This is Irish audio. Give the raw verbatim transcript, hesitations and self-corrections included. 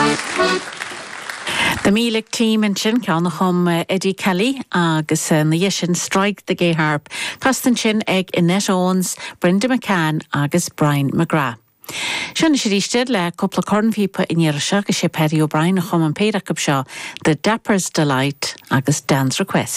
The míle clím an sin ceanna chum Eddie Kelly agus na dhéisin Strike the Gay Harp, Costan sin ag Annette Owens, Brenda McCann agus Brian McGrath. Sin is rístead le coppla cornmhípa iníire go sé Paddy O'Brien a chum an péireach seo The Dapper's Delight agus Dan's Request.